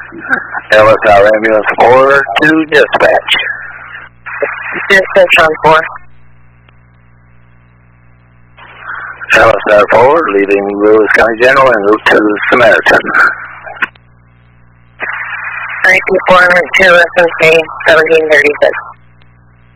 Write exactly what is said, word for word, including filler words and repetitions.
L S R Ambulance four to dispatch. Dispatch on four. L S R four leaving Lewis County General en route to Samaritan. I P four hundred two S M K seventeen thirty-six.